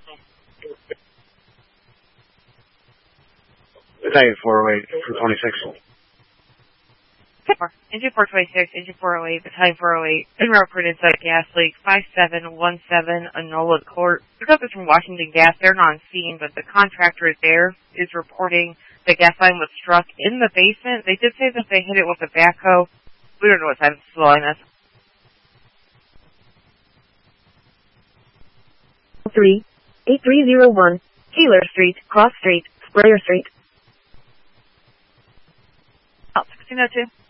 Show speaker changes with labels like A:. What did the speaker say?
A: Battalion 408 from 26.
B: Engine 426, Engine 408, Battalion 408, en route for an inside gas leak, 5717 Enola Court. The up is from Washington Gas. They're not on scene, but the contractor is there, is reporting the gas line was struck in the basement. They did say that they hit it with a backhoe. We don't know what type of line is.
C: 8301, Taylor Street, Cross Street, Sprayer Street.
B: Oh, 1602.